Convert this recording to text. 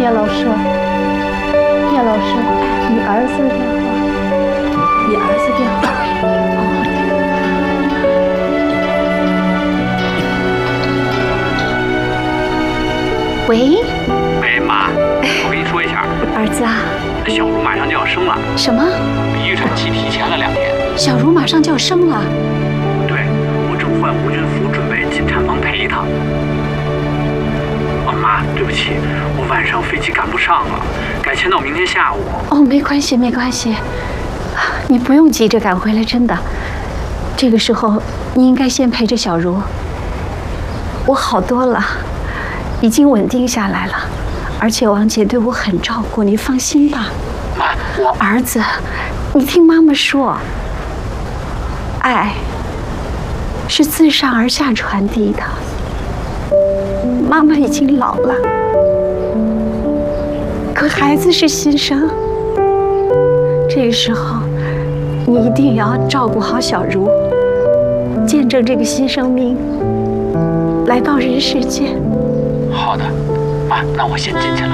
叶老师，叶老师，你儿子的电话，你儿子电话。喂， 喂，妈，我跟你说一下， 儿子啊， 小茹马上就要生了， 什么？ 比预产期提前了2天。 小茹马上就要生了。 对，我正换无菌服，准备进产房陪她。哦，妈，对不起，我晚上飞机赶不上了，改签到明天下午。 哦，没关系，没关系，你不用急着赶回来，真的。这个时候你应该先陪着小茹。我好多了。已经稳定下来了，而且王姐对我很照顾，你放心吧。 妈，我儿子，你听妈妈说，爱是自上而下传递的。妈妈已经老了，可孩子是新生，这个时候你一定要照顾好小茹，见证这个新生命来到人世间。 好的，妈，那我先进去了。